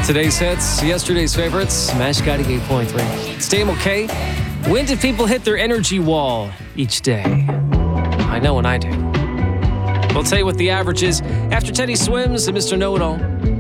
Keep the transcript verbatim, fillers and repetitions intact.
Today's hits, yesterday's favorites, Mash eighty-eight point three. It's Dame OK. When did people hit their energy wall each day? I know when I do. We'll tell you what the average is after Teddy Swims and Mister Know-It-All.